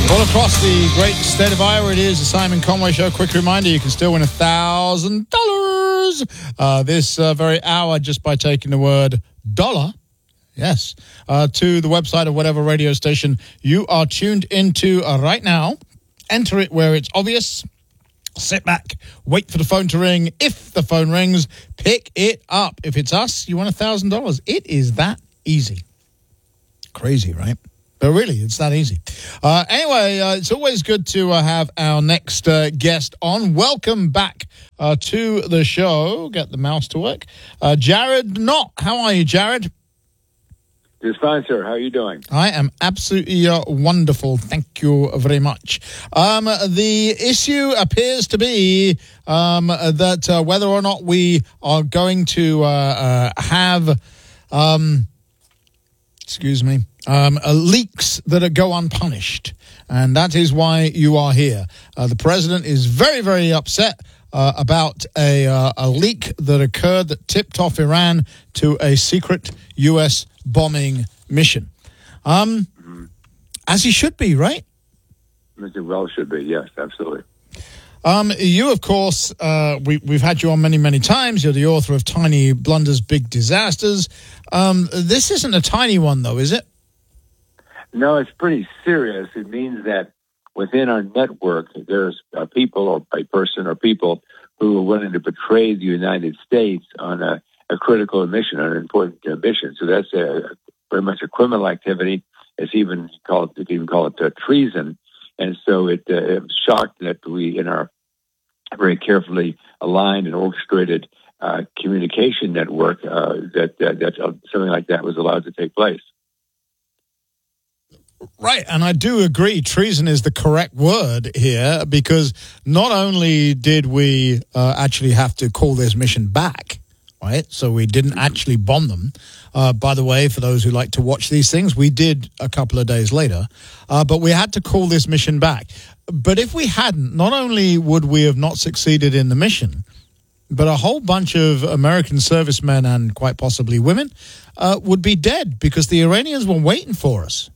All across the great state of Iowa, it is the Simon Conway Show. Quick reminder, you can still win $1,000 this very hour just by taking the word dollar, yes, to the website of whatever radio station you are tuned into right now. Enter it where it's obvious. Sit back, wait for the phone to ring. If the phone rings, pick it up. If it's us, you win $1,000. It is that easy. Crazy, right? But really, it's that easy. Anyway, it's always good to have our next guest on. Welcome back to the show. Get the mouse to work. Jared Knott. How are you, Jared? Just fine, sir. How are you doing? I am absolutely wonderful. Thank you very much. The issue appears to be that whether or not we are going to have... leaks that go unpunished. And that is why you are here. The president is very, very upset about a leak that occurred that tipped off Iran to a secret U.S. bombing mission. As he should be, right? Mr. Well should be, yes, absolutely. You, of course, we've had you on many, many times. You're the author of Tiny Blunders, Big Disasters. This isn't a tiny one, though, is it? No, it's pretty serious. It means that within our network, there's people or a person or people who are willing to betray the United States on a critical mission, an important mission. So that's very much a criminal activity. You can even call it treason. And so it shocked that we, in our very carefully aligned and orchestrated communication network, that something like that was allowed to take place. Right, and I do agree treason is the correct word here, because not only did we actually have to call this mission back, right, so we didn't actually bomb them. By the way, for those who like to watch these things, we did a couple of days later, but we had to call this mission back. But if we hadn't, not only would we have not succeeded in the mission, but a whole bunch of American servicemen and quite possibly women would be dead because the Iranians were waiting for us.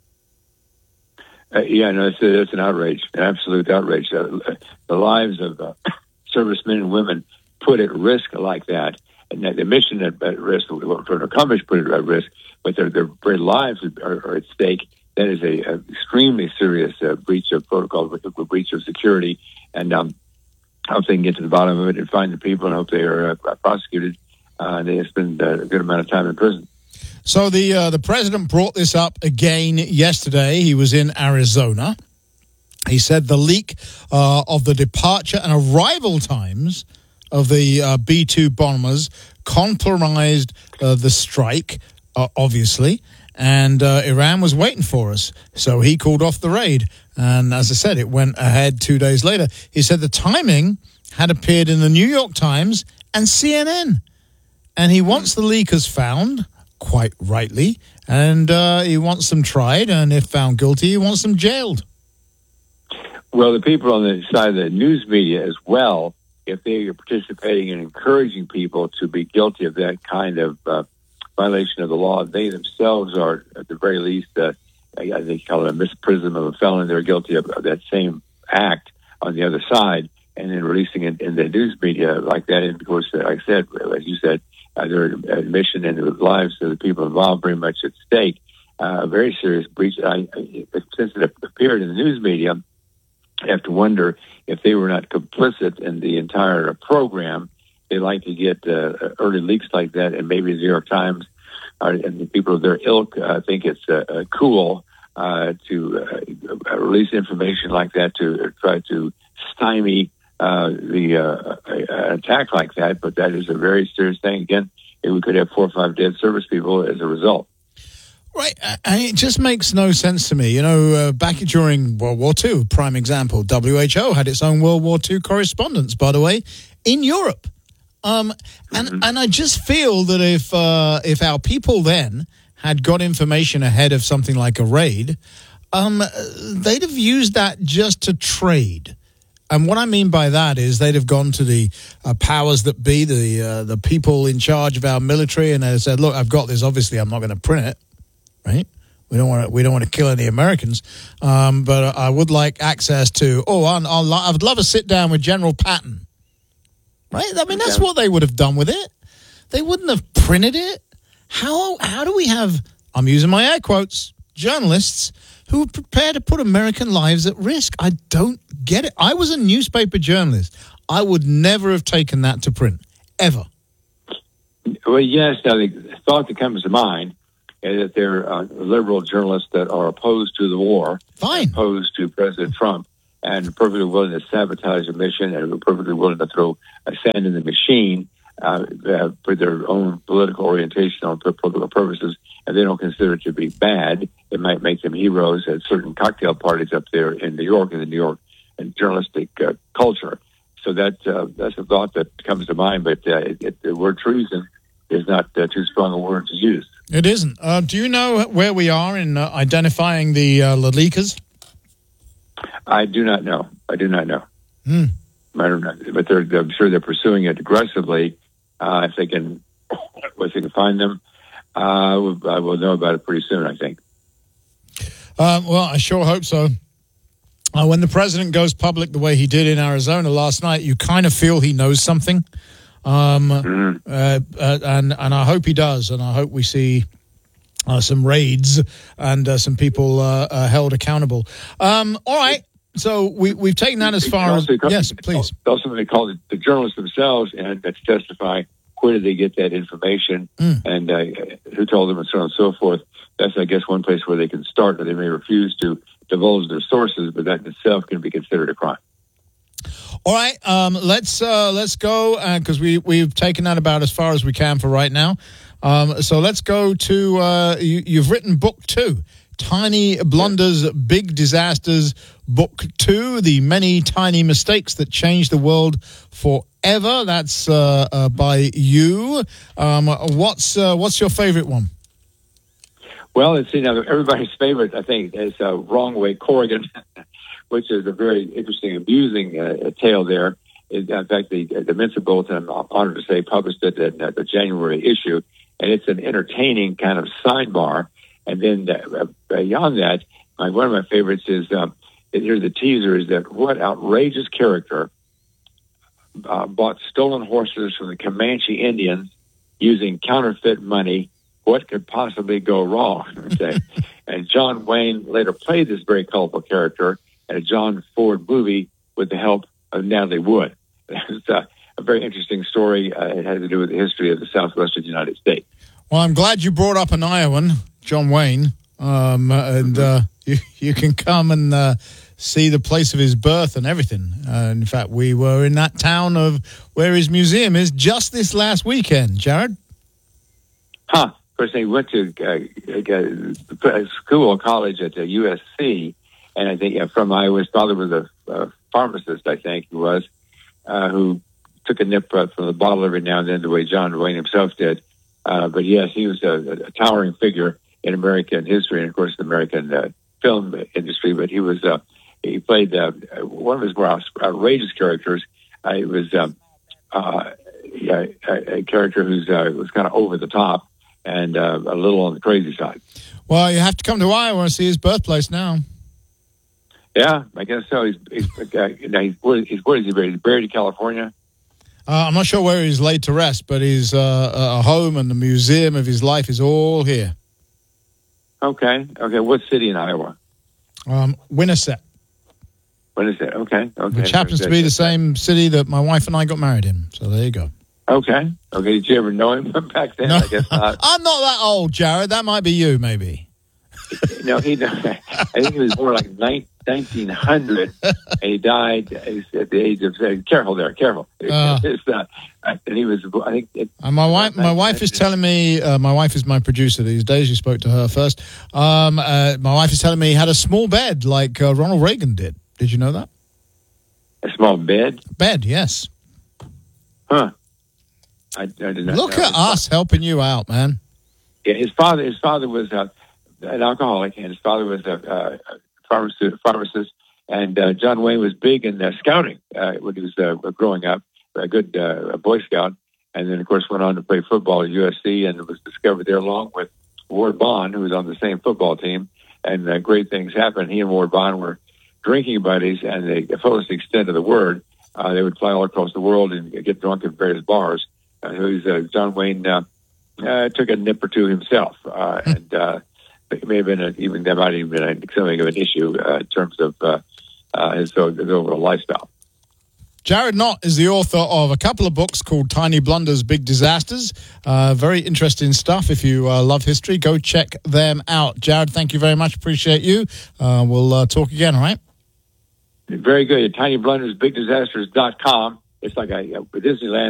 It's an outrage, an absolute outrage. The lives of servicemen and women put at risk like that, and the mission at risk, for accomplish put it at risk, but their very lives are at stake. That is a extremely serious breach of protocol, breach of security, and I hope they can get to the bottom of it and find the people, and hope they are prosecuted. They spend a good amount of time in prison. So the president brought this up again yesterday. He was in Arizona. He said the leak of the departure and arrival times of the B-2 bombers compromised the strike, obviously, and Iran was waiting for us. So he called off the raid. And as I said, it went ahead 2 days later. He said the timing had appeared in the New York Times and CNN. And he wants the leakers found, quite rightly, and he wants them tried, and if found guilty, he wants them jailed. Well, the people on the side of the news media as well, if they are participating in encouraging people to be guilty of that kind of violation of the law, they themselves are, at the very least, I think call it a misprism of a felon. They're guilty of that same act on the other side, and then releasing it in the news media like that. And of course, like I said, as you said, their mission and the lives of the people involved very much at stake. A very serious breach. Since it appeared in the news media, I have to wonder if they were not complicit in the entire program. They like to get early leaks like that, and maybe the New York Times and the people of their ilk think it's cool to release information like that to try to stymie the attack like that. But that is a very serious thing. Again, we could have 4 or 5 dead service people as a result. Right, and it just makes no sense to me. You know, back during World War II, prime example, WHO had its own World War II correspondence, by the way, in Europe. And I just feel that if our people then had got information ahead of something like a raid, they'd have used that just to trade. And what I mean by that is they'd have gone to the powers that be, the people in charge of our military, and they said, look, I've got this. Obviously, I'm not going to print it, right? We don't want to kill any Americans, but I would like access to. I would love to sit down with General Patton. Right? I mean, that's what they would have done with it. They wouldn't have printed it. How do we have? I'm using my air quotes. Journalists who are prepared to put American lives at risk. I don't get it. I was a newspaper journalist. I would never have taken that to print ever. Well, yes. Now, the thought that comes to mind is that there are liberal journalists that are opposed to the war, opposed to President Trump, and perfectly willing to sabotage a mission, and perfectly willing to throw sand in the machine for their own political orientation on political purposes, and they don't consider it to be bad. It might make them heroes at certain cocktail parties up there in New York, in the New York and journalistic culture. So that's a thought that comes to mind, but the word treason is not too strong a word to use. It isn't. Do you know where we are in identifying the leakers? I do not know. I don't know. But I'm sure they're pursuing it aggressively. If they can find them, I will know about it pretty soon, I think. Well, I sure hope so. When the president goes public the way he did in Arizona last night, you kind of feel he knows something. And I hope he does, and I hope we see some raids and some people held accountable. All right, so we've taken that as far as... Yes, please. Also, they call it the journalists themselves and to testify where did they get that information and who told them and so on and so forth. That's, I guess, one place where they can start, but they may refuse to divulge their sources, but that in itself can be considered a crime. All right, let's go because we've taken that about as far as we can for right now. So let's go to you've written book 2, Tiny Blunders, Big Disasters, book 2, the many tiny mistakes that changed the world forever. That's by you. What's your favorite one? Well, it's everybody's favorite, I think, is Wrong Way, Corrigan. Which is a very interesting, amusing tale there. In fact, the Mensa Bulletin, I'm honored to say, published it in the January issue, and it's an entertaining kind of sidebar. And then beyond that, one of my favorites is, here's the teaser, is that what outrageous character bought stolen horses from the Comanche Indians using counterfeit money. What could possibly go wrong? And John Wayne later played this very colorful character in a John Ford movie with the help of Natalie Wood. It's a very interesting story. It has to do with the history of the Southwestern United States. Well, I'm glad you brought up an Iowan, John Wayne, and you can come and see the place of his birth and everything. In fact, we were in that town of where his museum is just this last weekend, Jared. Of course, they went to school or college at USC. And I think from Iowa, his father was a pharmacist, I think he was, who took a nip from the bottle every now and then the way John Wayne himself did. But yes, he was a towering figure in American history and, of course, the American film industry. But he played one of his more outrageous characters. It was a character who was kind of over the top and a little on the crazy side. Well, you have to come to Iowa and see his birthplace now. Yeah, I guess so. Where is he buried? He's buried in California? I'm not sure where he's laid to rest, but his home and the museum of his life is all here. Okay. What city in Iowa? Winterset. Winterset, okay. Which happens to be the same city that my wife and I got married in. So there you go. Okay. Did you ever know him back then? No. I guess not. I'm not that old, Jared. That might be you, maybe. No, I think he was born like 1900, and he died at the age of. Careful. And he was. I think. My wife is telling me. My wife is my producer these days. You spoke to her first. My wife is telling me he had a small bed like Ronald Reagan did. Did you know that? A small bed. Bed, yes. Huh. I did not. Look at us helping you out, man. Yeah, his father was an alcoholic, and his father was a pharmacist. And John Wayne was big in scouting when he was growing up, a good Boy Scout. And then, of course, went on to play football at USC and was discovered there along with Ward Bond, who was on the same football team, and great things happened. He and Ward Bond were drinking buddies, and the fullest extent of the word, they would fly all across the world and get drunk at various bars. John Wayne took a nip or two himself, and it may have been that might have been something of an issue in terms of his overall lifestyle. Jared Knott is the author of a couple of books called Tiny Blunders, Big Disasters. Very interesting stuff. If you love history, go check them out. Jared, thank you very much. Appreciate you. We'll talk again, all right? Very good. TinyBlundersBigDisasters.com. It's like a Disneyland